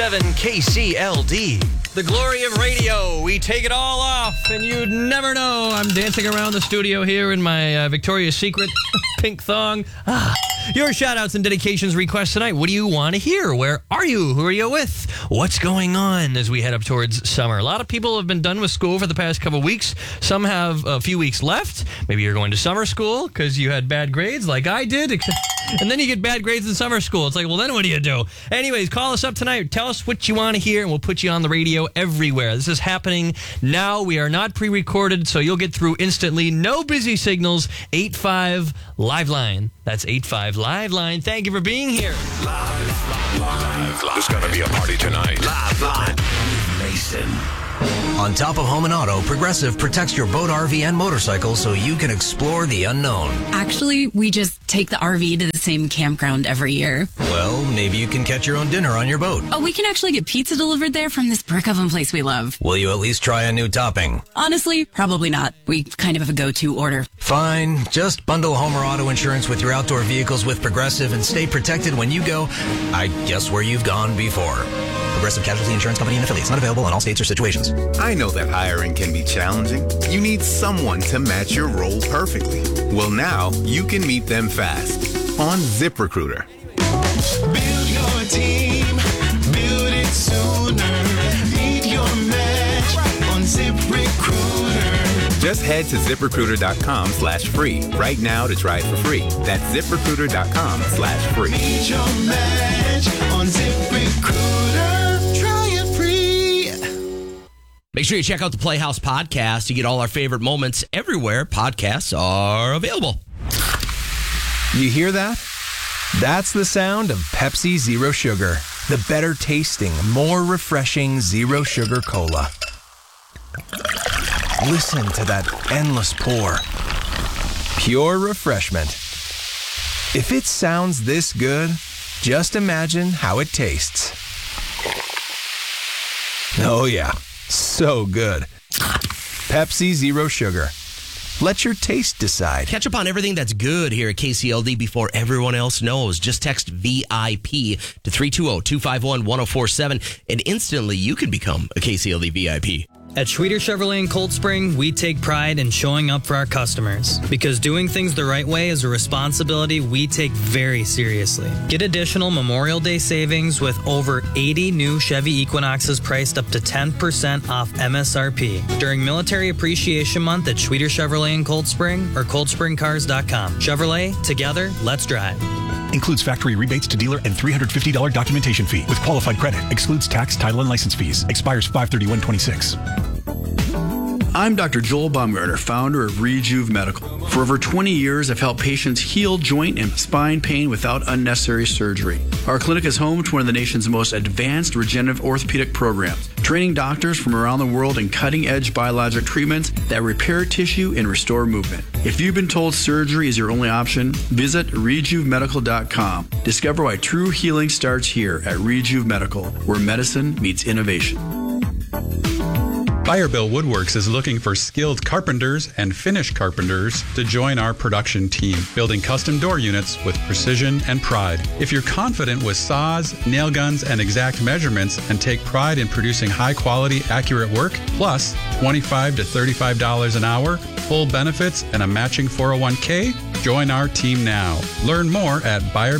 7 KCLD. The glory of radio. We take it all off, and you'd never know. I'm dancing around the studio here in my Victoria's Secret pink thong. Your shout-outs and dedications requests tonight. What do you want to hear? Where are you? Who are you with? What's going on as we head up towards summer? A lot of people have been done with school for the past couple of weeks. Some have a few weeks left. Maybe you're going to summer school because you had bad grades like I did. And then you get bad grades in summer school. It's like, well, then what do you do? Anyways, call us up tonight. Tell us what you want to hear, and we'll put you on the radio everywhere. This is happening now. We are not pre-recorded, so you'll get through instantly. No busy signals. 85 Live Line. That's 85 Live Line. Thank you for being here. Live. There's going to be a party tonight. Live Line. Mason. On top of Home and Auto, Progressive protects your boat, RV, and motorcycle so you can explore the unknown. Actually, we just take the RV to the same campground every year. Well, maybe you can catch your own dinner on your boat. Oh, we can actually get pizza delivered there from this brick oven place we love. Will you at least try a new topping? Honestly, probably not. We kind of have a go-to order. Fine. Just bundle home or auto insurance with your outdoor vehicles with Progressive and stay protected when you go, I guess, where you've gone before. Progressive Casualty Insurance Company and affiliates. Not available in all states or situations. I know that hiring can be challenging. You need someone to match your role perfectly. Well, now you can meet them fast on ZipRecruiter. Build your team. Build it sooner. Meet your match on ZipRecruiter. Just head to ZipRecruiter.com/free right now to try it for free. That's ZipRecruiter.com/free. Meet your match on ZipRecruiter. Try it free. Make sure you check out the Playhouse Podcast. You get all our favorite moments everywhere podcasts are available. You hear that? That's the sound of Pepsi Zero Sugar. The better tasting, more refreshing Zero Sugar Cola. Listen to that endless pour. Pure refreshment. If it sounds this good, just imagine how it tastes. Oh yeah, so good. Pepsi Zero Sugar. Let your taste decide. Catch up on everything that's good here at KCLD before everyone else knows. Just text VIP to 320-251-1047, and instantly you can become a KCLD VIP. At Schweter Chevrolet in Cold Spring, we take pride in showing up for our customers because doing things the right way is a responsibility we take very seriously. Get additional Memorial Day savings with over 80 new Chevy Equinoxes priced up to 10% off MSRP during Military Appreciation Month at Schweter Chevrolet in Cold Spring or coldspringcars.com. Chevrolet, together, let's drive. Includes factory rebates to dealer and $350 documentation fee with qualified credit. Excludes tax, title, and license fees. Expires 5/31/26. I'm Dr. Joel Baumgartner, founder of Rejuve Medical. For over 20 years, I've helped patients heal joint and spine pain without unnecessary surgery. Our clinic is home to one of the nation's most advanced regenerative orthopedic programs, training doctors from around the world in cutting-edge biologic treatments that repair tissue and restore movement. If you've been told surgery is your only option, visit RejuveMedical.com. Discover why true healing starts here at Rejuve Medical, where medicine meets innovation. Firebill Woodworks is looking for skilled carpenters and finish carpenters to join our production team, building custom door units with precision and pride. If you're confident with saws, nail guns, and exact measurements and take pride in producing high-quality, accurate work, plus $25 to $35 an hour, full benefits, and a matching 401k, join our team now. Learn more at